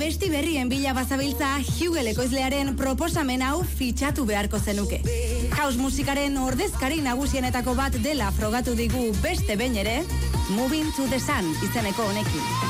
abesti berrien bila bazabiltza, Hugel ekoizlearen proposamen hau fitxatu beharko zenuke. House musikaren ordezkari nagusienetako bat dela frogatu digu beste behin ere, Moving to the Sun izeneko honekin.